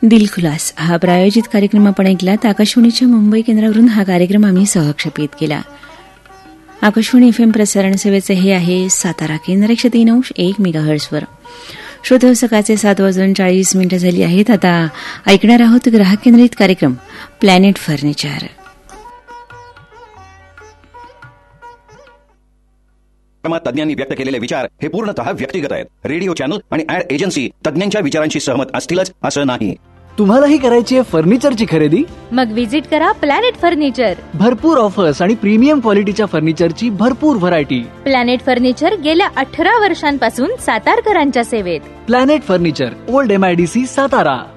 दिलखुलास हा प्रायोजित कार्यक्रम आपण ऐकलात. आकाशवाणीच्या मुंबई केंद्रावरून हा कार्यक्रम आम्ही सहक्षेपित केला. आकाशवाणी FM प्रसारण सेवेचे हे आहे सातारा केंद्र 103.1 मेगाहर्ट्झवर. श्रोते, सकाळचे 7:40 झाली आहेत. आता ऐकणार आहोत ग्राहक केंद्रित कार्यक्रम प्लॅनेट फर्निचर. तज्ञांनी व्यक्त केलेले विचार हे पूर्णतः व्यक्तिगत आहेत. रेडिओ चॅनल आणि ऍड एजन्सी तज्ञांच्या विचारांशी सहमत असतीलच असं नाही. तुम्हालाही करायची आहे फर्निचरची खरेदी? मग विजिट करा प्लॅनेट फर्निचर. भरपूर ऑफर्स आणि प्रीमियम क्वालिटीच्या फर्निचरची भरपूर व्हरायटी. प्लॅनेट फर्निचर गेल्या 18 वर्षांपासून सातारकरांच्या सेवेत. Planet furniture, old MIDC, Satara.